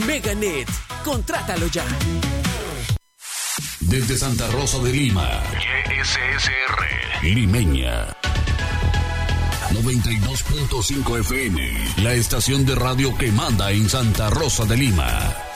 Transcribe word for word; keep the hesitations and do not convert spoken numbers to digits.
Meganet, contrátalo ya. Desde Santa Rosa de Lima, Y S S R, Limeña. noventa y dos punto cinco F M, la estación de radio que manda en Santa Rosa de Lima.